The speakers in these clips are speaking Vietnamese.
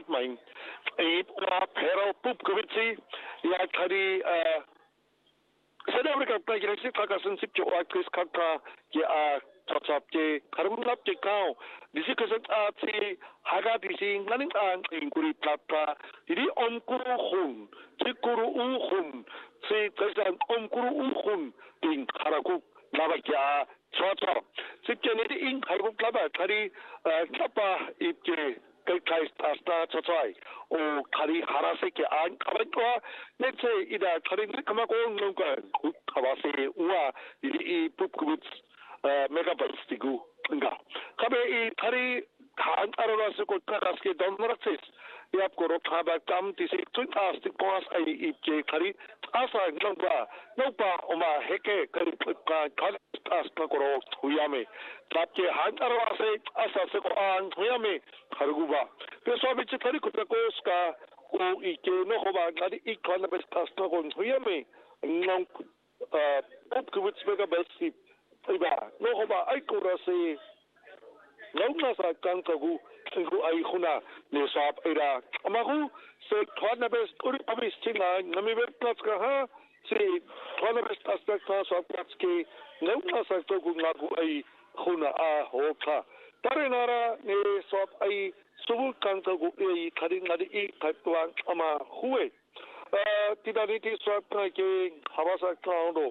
main wa pero pup kubitsi ya kari Sada mereka pelajari sih kakak sensip cakap kes kakak ya cakap je karena lap je kau di sini kesan si harga di sini nganing ang ingkuri plata jadi kuru hun si kuru hun si kesan kuru hun ing haraku laba ya cakap si jadi ing haraku laba kari apa itu kai asta chachai o kari harase ke an kabatwa netse ida kari kamako nungka kawase uwa i pupkubit megabalstigu nga kabe i kari han araras ko kaske donrakses yap ko rokaba kam tisi tun astik pas ai i ke kari asa ngba nopa oma heke kari ka asta ko huyame tapke han arase asa se ko an huyame Haruguba. Pessoal, me tari kutakoska o ike no hoba ngadi ikona bestasta kon huyame ngam kubits mega besti iba no hoba ai kurase ngam sa kankagu ngu ai khuna ne sap ira amagu se khona best uri abis tinga ngami betlats ka ha se khona best aspecta so platski ngam sa to ngagu ai khuna a hoka Tarinara ne sop ai subul kanta gu ei karing ngadi I kaituan ama huwe. Tidak niti sop na ke hawasa kaundo.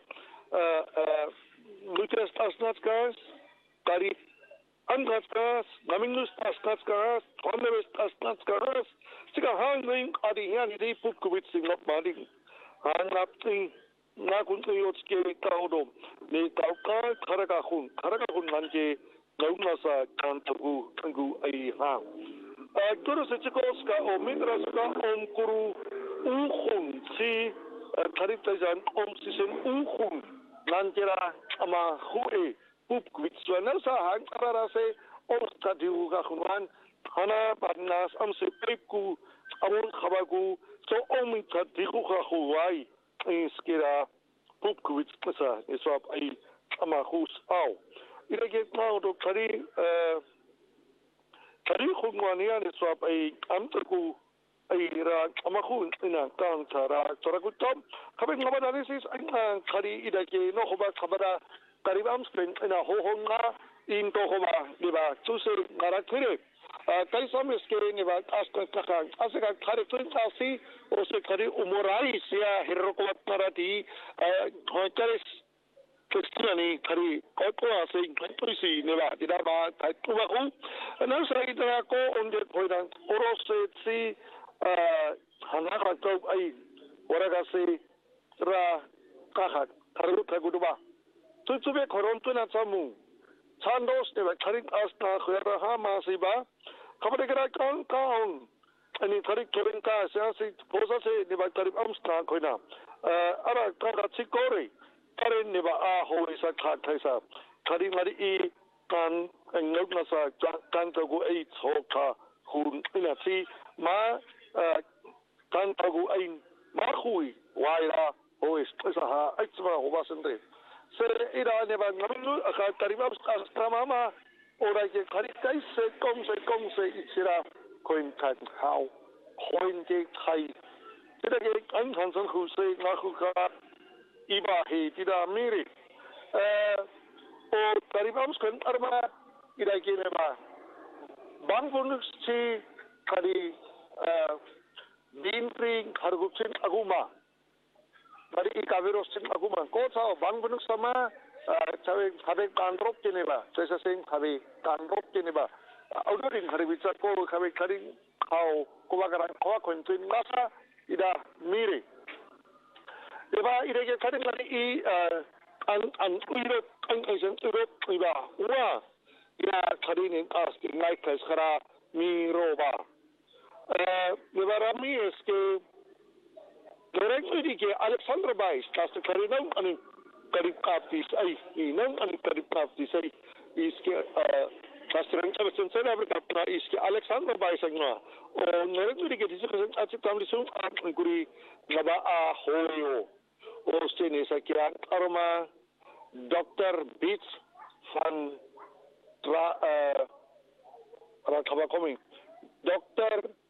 Lutres tasnat kas, kari angkat kas, namingus tasnat kas, kondeves tasnat kas. Sika hanging adi yan di pup kubit singot mading. Hangap ting nakun tuyotske kaundo. Ne kauka karakahun nanje. Naunasa kantagu tangu ai ha. Turu se chikoska o midraska kuru uhun si karita jan sisen uhun nanjera ama hue pup kwitswana sa hang karara se stadiu ga khunwan hana barnas am se pepku amun khabagu so omin tadiku ga huai iskira pup kwitsa esop ai ama hus au Ira get mau do kari khungwania ne swap ai amtaku ai ra amaku ina kang tara torakutom kabe ngaba analysis ai kari ida ke no khoba khabara kari am spring ina ho honga in to khoba diba chuse ngara khire kai sam iske ne ba asta ka asika kari twin tasi o se kari umurai sia hiroko marati hoitaris Kristiani kari kau ase intuisi nela tidak ba tu aku nan saya kita ko onde poidan orose si hanga kau ai waraga se ra kaha karu kagu ba tu be koron tu na samu sandos ne ba kari asta khera ha ma si ba kabar kira kaun ani kari torin ka sa si posa se ne ba kari amsta koina ara ka chikore Karen ni ba hoi sa kaisa kari ngari I kan ngok na sa kan tagu ai choka hun ina si ma kan tagu ai ma hui waira hoi sa ha ai tsma hoba sendre se ira ne ba ngamu kari ba strama ma ora ke kari kai se kong se ichira koin kan hao koin ke kai tida ke an kan san khu se na khu ka Iba he tidak mirip. O karibam sekarang arma tidak kini ba. Bang pun si kari binpring hargupsin aguma. Kari ikavirosin aguma. Kau tahu bang pun sama cawe kari kandrop kini ba. Saya sing kari kandrop kini ba. Audorin kari bicara kari kau kubakaran kau kontuin masa tidak mirip. Diba irege kadang kali an Europe iba wa ina kali ni ask like kara mi roba diba rami eske direct ke Alexander Bais kasta kari nang ani karib kaptis ai nang ani karib kaptis ai iske kasta rang sa sen abra kapna iske Alexander Bais ngwa o direct ke disi kasan atsi tamli sung an kuri ngaba hoyo Austin is kira aroma Dr. Beats van Rakaba coming Dr.